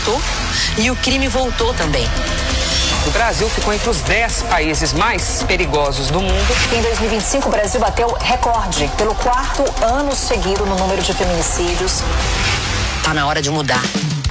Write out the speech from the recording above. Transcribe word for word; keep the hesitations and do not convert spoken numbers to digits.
aumentou e o crime voltou também. O Brasil ficou entre os dez países mais perigosos do mundo. Em dois mil e vinte e cinco, o Brasil bateu recorde pelo quarto ano seguido no número de feminicídios. Tá na hora de mudar.